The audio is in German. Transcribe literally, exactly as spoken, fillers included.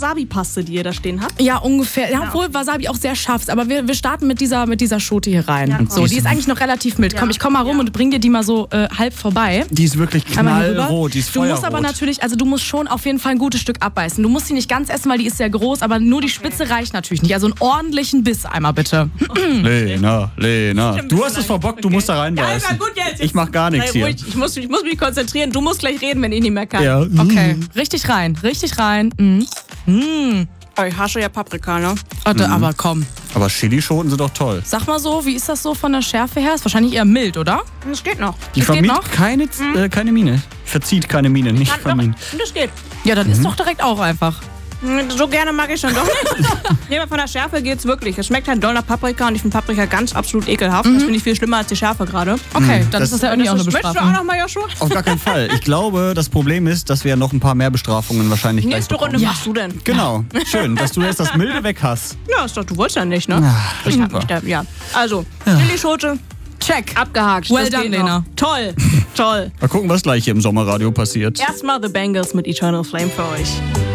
Wasabi-Paste, die ihr da stehen habt? Ja, ungefähr. Ja, obwohl Wasabi auch sehr scharf ist. Aber wir, wir starten mit dieser, mit dieser Schote hier rein. Ja, so, die ist eigentlich noch relativ mild. Ja. Komm, ich komm mal rum Ja. und bring dir die mal so äh, halb vorbei. Die ist wirklich Einmal hier rüber. knallrot, die ist Du feuerrot. musst aber natürlich, also du musst schon auf jeden Fall ein gutes Stück abbeißen. Du musst sie nicht ganz essen, weil die ist sehr groß, aber nur die Spitze reicht natürlich nicht. Also einen ordentlichen Biss einmal bitte. Lena, Lena. Du hast es verbockt, du musst da Ja, reinbeißen. immer gut jetzt. Ich mach gar nichts Sei hier. ruhig. Ich muss, ich muss mich konzentrieren. Du musst gleich reden, wenn ich nicht mehr kann. Ja. Okay, richtig rein, richtig rein. Mhm. Mhm. Oh, ich hasse ja Paprika, ne? Warte, aber komm. Aber Chilischoten sind doch toll. Sag mal so, wie ist das so von der Schärfe her? Ist wahrscheinlich eher mild, oder? Das geht noch. Die Das geht vermied noch? keine, äh, keine Mine. Verzieht keine Mine, nicht Ja, vermieden. doch, das geht. Ja, dann ist doch direkt auch einfach. So gerne mag ich schon doch nicht. Nee, aber von der Schärfe geht's wirklich. Es schmeckt halt doll nach Paprika und ich finde Paprika ganz absolut ekelhaft. Das finde ich viel schlimmer als die Schärfe gerade. Okay, dann das- ist das ja irgendwie auch eine Möchtest du auch Bestrafung. noch mal, Joshua? Auf gar keinen Fall. Ich glaube, das Problem ist, dass wir ja noch ein paar mehr Bestrafungen wahrscheinlich gleich Nächste bekommen. Runde machst du denn? Genau. Schön, dass du jetzt das Milde weg hast. Ja, ist doch, du wolltest ja nicht, ne? Ah, ich hab super. mich da, ja. Also, Chilischote, Check. abgehakt. Well das done, geht Lena. noch. Toll, toll. Mal gucken, was gleich hier im Sommerradio passiert. Erstmal The Bangles mit Eternal Flame für euch.